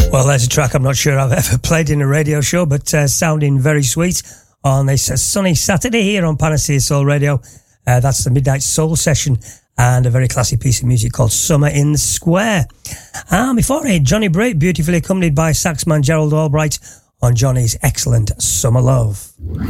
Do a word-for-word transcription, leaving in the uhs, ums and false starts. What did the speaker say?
Well, there's a track I'm not sure I've ever played in a radio show, but uh, sounding very sweet on this uh, sunny Saturday here on Panacea Soul Radio. Uh, that's the Midnight Soul Session and a very classy piece of music called Summer in the Square. And before it, Johnny Brait, beautifully accompanied by saxman Gerald Albright on Johnny's excellent Summer Love.